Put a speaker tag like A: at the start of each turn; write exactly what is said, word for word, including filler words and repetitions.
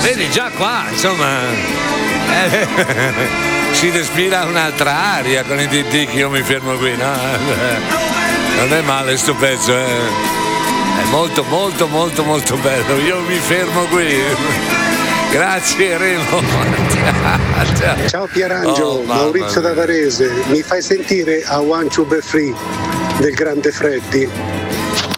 A: vedi già qua, insomma, eh, si respira un'altra aria con i D D che io mi fermo qui, no? Non è male sto pezzo, eh. È molto molto molto molto bello, io mi fermo qui. Grazie Remo.
B: Ciao Pierangelo,
A: Oh,
B: Maurizio da Varese, mi fai sentire a One Two Be Free del grande Freddy?